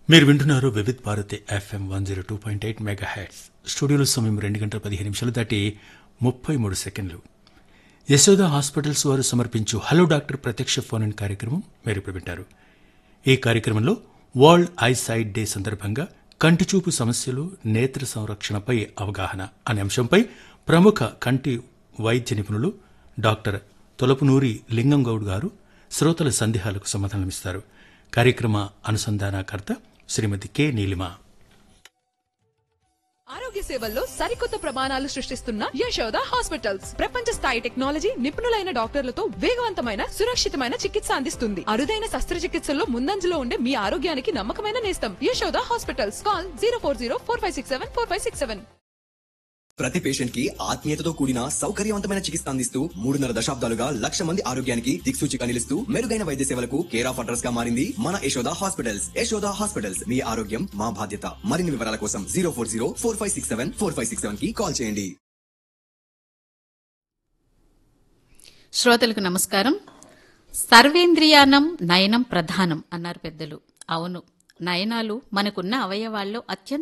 మీరు వింటున్నారు Vividh Bharati FM 102.8 mega heads. స్టూడియోలో సమయం 2 గంటల 15 నిమిషాలు దాటి 33 సెకండ్లు. యశోద హాస్పిటల్స్ వారు సమర్పించు హలో డాక్టర్ ప్రత్యక్ష ఫోన్ ఇన్ కార్యక్రమం మీరు ఇప్పుడు వింటారు. ఈ కార్యక్రమంలో వరల్డ్ ఐ సైట్ డే సందర్భంగా కంటిచూపు సమస్యలు, నేత్ర సంరక్షణపై అవగాహన అనే అంశంపై ప్రముఖ కంటి వైద్య నిపుణులు డాక్టర్ తొలపునూరి లింగం గౌడ్ గారు శ్రోతల సందేహాలకు సమాధానమిస్తారు. కార్యక్రమ అనుసంధానకర్త శ్రీమతి కె నీలిమ. ఆరోగ్య సేవల్లో సరికొత్త ప్రమాణాలు సృష్టిస్తున్న యశోద హాస్పిటల్స్ ప్రపంచ స్థాయి టెక్నాలజీ, నిపుణులైన డాక్టర్లతో వేగవంతమైన, సురక్షితమైన చికిత్స అందిస్తుంది. అరుదైన శస్త్రచికిత్సల్లో ముందంజలో ఉండే మీ ఆరోగ్యానికి నమ్మకమైన నేస్తం యశోద హాస్పిటల్స్. కాల్ 04045674567. ప్రతి పేషెంట్ కి ఆత్మీయతతో కూడిన సౌకర్యవంతమైన చికిత్స అందిస్తూ 3.5 దశాబ్దాలుగా 1,00,000 మంది ఆరోగ్యానికి దిక్సూచిగా నిలుస్తూ మెరుగైన వైద్య సేవలకు కేర్ ఆఫ్ అడ్రస్ గా మారింది మన యశోద హాస్పిటల్స్. యశోద హాస్పిటల్స్, మీ ఆరోగ్యం మా బాధ్యత. మరిన్ని వివరాల కోసం 04045674567 కి కాల్ చేయండి. శ్రోతలకు నమస్కారం. సర్వేంద్రియానం నయనం ప్రధానం అన్నారు పెద్దలు. అవును, నయనాలు మనకున్న అవయవాల్లో అత్యంత